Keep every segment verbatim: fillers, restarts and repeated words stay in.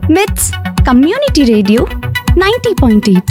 మిట్స్ community radio ninety point eight.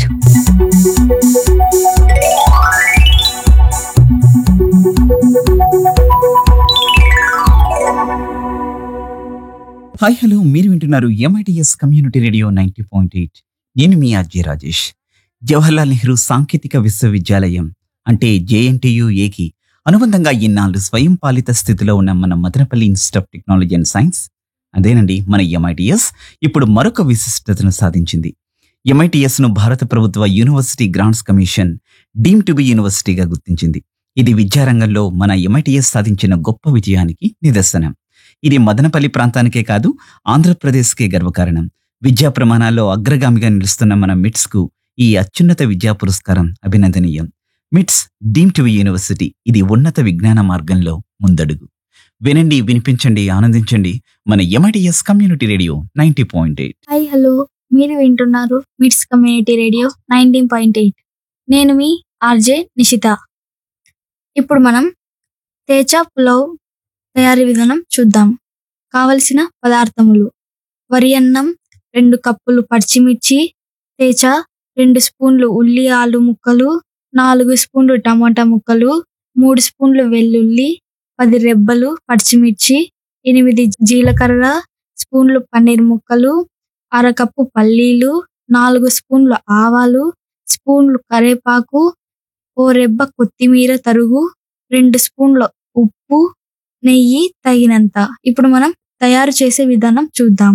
Hi hello, మీరు వింటున్నారు MITS community radio ninety point eight. నేను మీ RJ Rajesh. Jawaharlal Nehru సాంకేతిక విశ్వవిద్యాలయం అంటే జేఎన్టీయుఏకి అనుబంధంగా ఇన్నాళ్ళు స్వయం పాలిత స్థితిలో ఉన్న మన Madanapalle institute of technology and science, అదేనండి మన ఎంఐటిఎస్, ఇప్పుడు మరొక విశిష్టతను సాధించింది. ఎంఐటిఎస్ ను భారత ప్రభుత్వ university grants commission deem to be యూనివర్సిటీగా గుర్తించింది. ఇది విద్యారంగంలో మన ఎంఐటిఎస్ సాధించిన గొప్ప విజయానికి నిదర్శనం. ఇది మదనపల్లి ప్రాంతానికే కాదు, ఆంధ్రప్రదేశ్కే గర్వకారణం. విద్యా ప్రమాణాల్లో అగ్రగామిగా నిలుస్తున్న మన మిట్స్ కు ఈ అత్యున్నత విద్యా పురస్కారం అభినందనీయం. మిట్స్ డీమ్ టు బి యూనివర్సిటీ, ఇది ఉన్నత విజ్ఞాన మార్గంలో ముందడుగు. వినండి, వినిపించండి, ఆనందించండి మన MITS community radio ninety point eight. Hi hello, మీరు వింటున్నారు మిట్స్ community radio nineteen point eight. నేను మీ ఆర్జే నిషిత. ఇప్పుడు మనం తేజ పులావ్ తయారీ విధానం చూద్దాం. కావలసిన పదార్థములు: వరి అన్నం రెండు కప్పులు, పచ్చిమిర్చి తేజ రెండు స్పూన్లు, ఉల్లి ఆలు ముక్కలు నాలుగు స్పూన్లు, టమాటా ముక్కలు మూడు స్పూన్లు, వెల్లుల్లి పది రెబ్బలు, పచ్చిమిర్చి ఎనిమిది, జీలకర్ర స్పూన్లు, పన్నీర్ ముక్కలు అరకప్పు, పల్లీలు నాలుగు స్పూన్లు, ఆవాలు స్పూన్లు, కరేపాకు ఓ రెబ్బ కొత్తిమీర తరుగు, రెండు స్పూన్ల ఉప్పు, నెయ్యి తగినంత. ఇప్పుడు మనం తయారు చేసే విధానం చూద్దాం.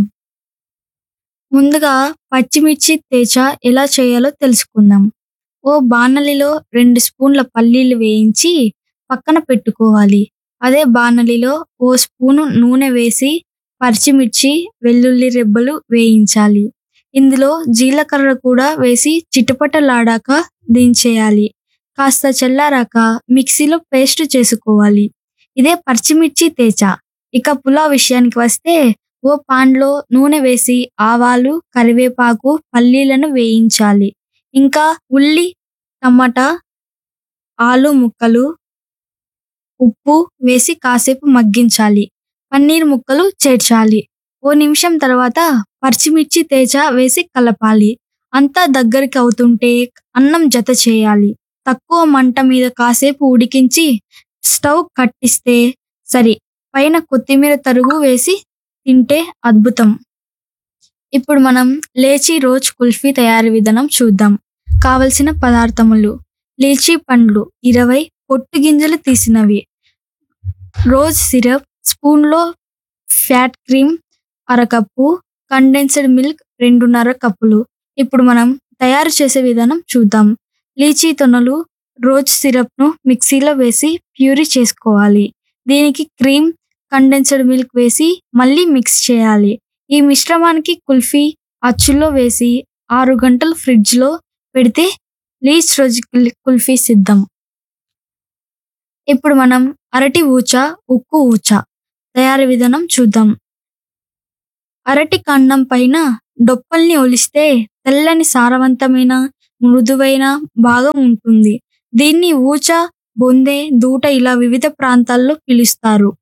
ముందుగా పచ్చిమిర్చి తేజ ఎలా చేయాలో తెలుసుకుందాం. ఓ బాణలిలో రెండు స్పూన్ల పల్లీలు వేయించి పక్కన పెట్టుకోవాలి. అదే బాణలిలో ఓ స్పూను నూనె వేసి పచ్చిమిర్చి, వెల్లుల్లి రెబ్బలు వేయించాలి. ఇందులో జీలకర్ర కూడా వేసి చిటపటలాడాక దించేయాలి. కాస్త చల్లారాక మిక్సీలో పేస్ట్ చేసుకోవాలి. ఇదే పచ్చిమిర్చి తేజ. ఇక పులావ్ విషయానికి వస్తే, ఓ పాన్లో నూనె వేసి ఆవాలు, కరివేపాకు, పల్లీలను వేయించాలి. ఇంకా ఉల్లి, టమాటా, ఆలు ముక్కలు, ఉప్పు వేసి కాసేపు మగ్గించాలి. పన్నీర్ ముక్కలు చేర్చాలి. ఓ నిమిషం తర్వాత పచ్చిమిర్చి తేజ వేసి కలపాలి. అంతా దగ్గరికి అవుతుంటే అన్నం జత చేయాలి. తక్కువ మంట మీద కాసేపు ఉడికించి స్టవ్ కట్టిస్తే సరి. పైన కొత్తిమీర తరుగు వేసి తింటే అద్భుతం. ఇప్పుడు మనం లేచీ రోజ్ కుల్ఫీ తయారీ విధానం చూద్దాం. కావలసిన పదార్థములు: లీచీ పండ్లు ఇరవై, పొట్టు గింజలు తీసినవి, రోజ్ సిరప్ స్పూన్లో, ఫ్యాట్ క్రీమ్ అరకప్పు, కండెన్స్డ్ మిల్క్ రెండున్నర కప్పులు. ఇప్పుడు మనం తయారు చేసే విధానం చూద్దాం. లీచీ తొనలు, రోజ్ సిరప్ను మిక్సీలో వేసి ప్యూరీ చేసుకోవాలి. దీనికి క్రీమ్, కండెన్స్డ్ మిల్క్ వేసి మళ్ళీ మిక్స్ చేయాలి. ఈ మిశ్రమానికి కుల్ఫీ అచ్చులో వేసి ఆరు గంటలు ఫ్రిడ్జ్లో పెడితే లీచ్ రోజ్ కుల్ఫీ సిద్ధం. ఇప్పుడు మనం అరటి ఊచ, ఉక్కు ఊచ తయారీ విధానం చూద్దాం. అరటి కాండం పైన డొప్పల్ని ఒలిస్తే తెల్లని సారవంతమైన మృదువైన భాగం ఉంటుంది. దీన్ని ఊచ, బొందె, దూట ఇలా వివిధ ప్రాంతాల్లో పిలుస్తారు.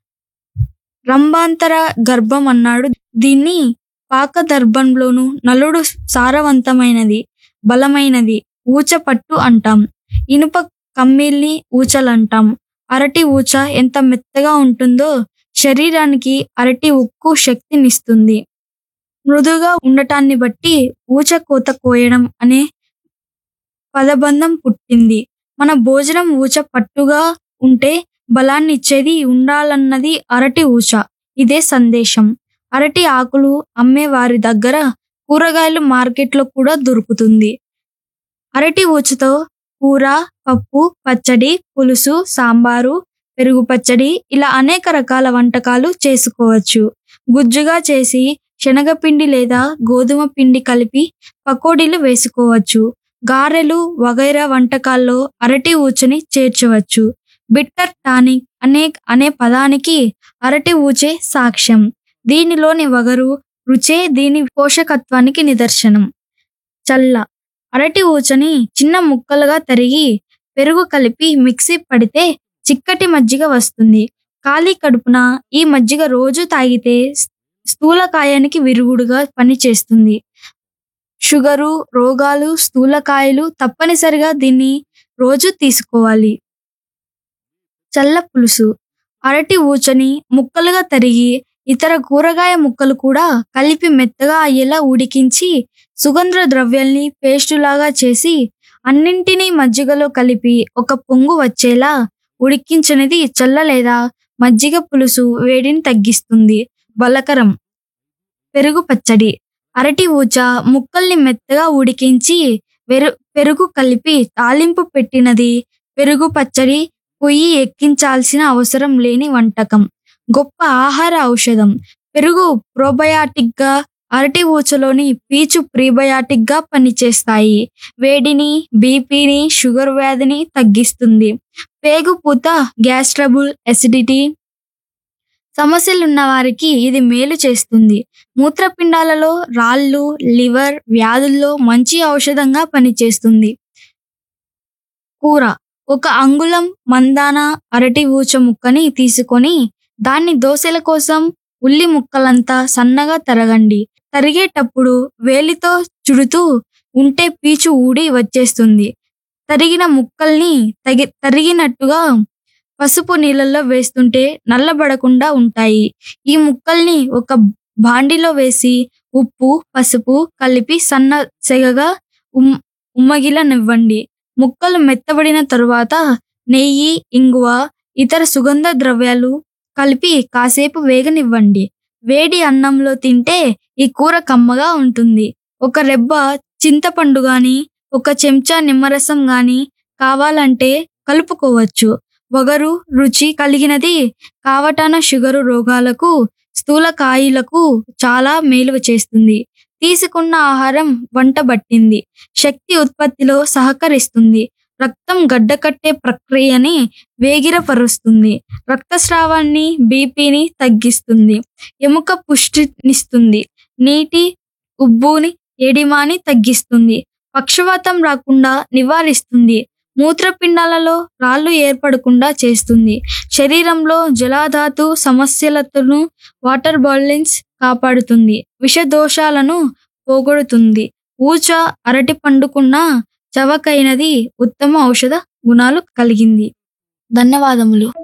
రంభాంతర గర్భం అన్నాడు దీన్ని. పాకదర్భంలోను నలుడు సారవంతమైనది, బలమైనది ఊచ పట్టు అంటాం. ఇనుప కమ్మీల్ని ఊచలంటాం. అరటి ఊచ ఎంత మెత్తగా ఉంటుందో శరీరానికి అరటి ఉక్కు శక్తినిస్తుంది. మృదుగా ఉండటాన్ని బట్టి ఊచ కోత కోయడం అనే పదబంధం పుట్టింది. మన భోజనం ఊచ పట్టుగా ఉంటే బలాన్ని ఇచ్చేది ఉండాలన్నది అరటి ఊచ. ఇదే సందేశం. అరటి ఆకులు అమ్మే వారి దగ్గర కూరగాయలు మార్కెట్లో కూడా దొరుకుతుంది. అరటి ఊచతో కూర, పప్పు, పచ్చడి, పులుసు, సాంబారు, పెరుగు పచ్చడి ఇలా అనేక రకాల వంటకాలు చేసుకోవచ్చు. గుజ్జుగా చేసి శనగపిండి లేదా గోధుమ పిండి కలిపి పకోడీలు వేసుకోవచ్చు. గారెలు వగైరా వంటకాల్లో అరటి ఊచని చేర్చవచ్చు. బిట్టర్ టానిక్ అనే అనే పదానికి అరటి ఊచే సాక్ష్యం. దీనిలోని వగరు రుచే దీని పోషకత్వానికి నిదర్శనం. చల్ల అరటి ఊచని చిన్న ముక్కలుగా తరిగి పెరుగు కలిపి మిక్సీ పడితే చిక్కటి మజ్జిగ వస్తుంది. ఖాళీ కడుపున ఈ మజ్జిగ రోజు తాగితే స్థూలకాయానికి విరుగుడుగా పనిచేస్తుంది. షుగరు, రోగాలు, స్థూలకాయలు తప్పనిసరిగా దీన్ని రోజు తీసుకోవాలి. చల్ల పులుసు. అరటి ఊచని ముక్కలుగా తరిగి ఇతర కూరగాయ ముక్కలు కూడా కలిపి మెత్తగా అయ్యేలా ఉడికించి సుగంధ ద్రవ్యాల్ని పేస్టులాగా చేసి అన్నింటినీ మజ్జిగలో కలిపి ఒక పొంగు వచ్చేలా ఉడికించినది చల్ల లేదా మజ్జిగ పులుసు వేడిని తగ్గిస్తుంది. బలకరం. పెరుగు పచ్చడి. అరటి ఊచ ముక్కల్ని మెత్తగా ఉడికించి వెరు పెరుగు కలిపి తాలింపు పెట్టినది పెరుగు పచ్చడి. పొయ్యి ఎక్కించాల్సిన అవసరం లేని వంటకం. గొప్ప ఆహార ఔషధం. పెరుగు ప్రోబయాటిక్గా, అరటి ఊచలోని పీచు ప్రీబయాటిక్గా పనిచేస్తాయి. వేడిని, బీపీని, షుగర్ వ్యాధిని తగ్గిస్తుంది. పేగుపూత, గ్యాస్ ట్రబుల్, ఎసిడిటీ సమస్యలున్న వారికి ఇది మేలు చేస్తుంది. మూత్రపిండాలలో రాళ్ళు, లివర్ వ్యాధుల్లో మంచి ఔషధంగా పనిచేస్తుంది. కూర. ఒక అంగుళం మందాన అరటి ఊచ ముక్కని తీసుకొని దాన్ని దోసెల కోసం ఉల్లి ముక్కలంతా సన్నగా తరగండి. తరిగేటప్పుడు వేలితో చుడుతూ ఉంటే పీచు ఊడి వచ్చేస్తుంది. తరిగిన ముక్కల్ని తగి తరిగినట్టుగా పసుపు నీళ్ళల్లో వేస్తుంటే నల్లబడకుండా ఉంటాయి. ఈ ముక్కల్ని ఒక భాండిలో వేసి ఉప్పు, పసుపు కలిపి సన్న సెగగా ఉమ్ ఉమ్మగిలనివ్వండి. ముక్కలు మెత్తబడిన తరువాత నెయ్యి, ఇంగువ, ఇతర సుగంధ ద్రవ్యాలు కలిపి కాసేపు వేగనివ్వండి. వేడి అన్నంలో తింటే ఈ కూర కమ్మగా ఉంటుంది. ఒక రెబ్బ చింతపండు గాని, ఒక చెంచా నిమ్మరసం గాని కావాలంటే కలుపుకోవచ్చు. వగరు రుచి కలిగినది కావటాన షుగరు రోగాలకు, స్థూలకాయులకు చాలా మేలు చేస్తుంది. తీసుకున్న ఆహారం వంట బట్టింది. శక్తి ఉత్పత్తిలో సహకరిస్తుంది. రక్తం గడ్డకట్టే ప్రక్రియని వేగిరపరుస్తుంది. రక్తస్రావాన్ని, బీపీని తగ్గిస్తుంది. ఎముక పుష్టినిస్తుంది. నీటి ఉబ్బుని, ఎడిమాని తగ్గిస్తుంది. పక్షవాతం రాకుండా నివారిస్తుంది. మూత్రపిండాలలో రాళ్ళు ఏర్పడకుండా చేస్తుంది. శరీరంలో జలధాతు సమస్యలను, వాటర్ బాయిలింగ్స్ కాపాడుతుంది. విషదోషాలను పోగొడుతుంది. ఊచ అరటి పండుకున్న చవకైనది, ఉత్తమ ఔషధ గుణాలు కలిగింది. ధన్యవాదములు.